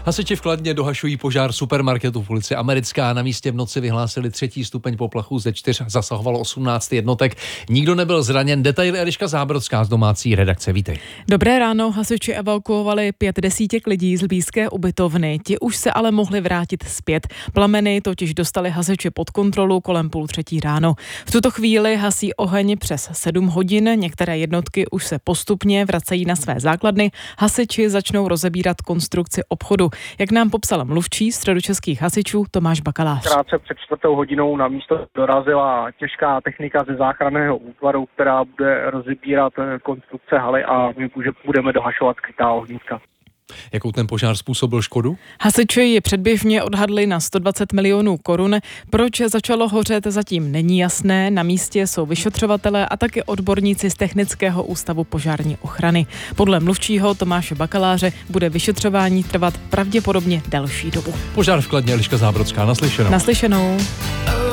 Hasiči v Kladně dohašují požár supermarketu v ulici Americká. Na místě v noci vyhlásili 3. stupeň poplachu, ze 4 zasahovalo 18 jednotek. Nikdo nebyl zraněn. Detaily Eliška Zábrodská z domácí redakce. Vítej. Dobré ráno, hasiči evakuovali 5 desítek lidí z blízké ubytovny. Ti už se ale mohli vrátit zpět. Plameny totiž dostali hasiči pod kontrolu kolem 2:30 ráno. V tuto chvíli hasí oheň přes 7 hodin. Některé jednotky už se postupně vracejí na své základny. Hasiči začnou rozebírat konstrukci obchodu. Jak nám popsal mluvčí středočeských hasičů Tomáš Bakalář. Krátce před 4:00 na místo dorazila těžká technika ze záchranného útvaru, která bude rozebírat konstrukce haly a my budeme dohašovat skrytá ohniska. Jakou ten požár způsobil škodu? Hasiči ji předběžně odhadli na 120 milionů korun. Proč začalo hořet, zatím není jasné. Na místě jsou vyšetřovatelé a také odborníci z Technického ústavu požární ochrany. Podle mluvčího Tomáše Bakaláře bude vyšetřování trvat pravděpodobně delší dobu. Požár v Kladně, Eliška Zábrodská, naslyšenou. Naslyšenou.